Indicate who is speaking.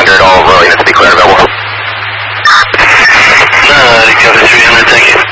Speaker 1: 300, all units be clear available.
Speaker 2: Copy 300, thank you.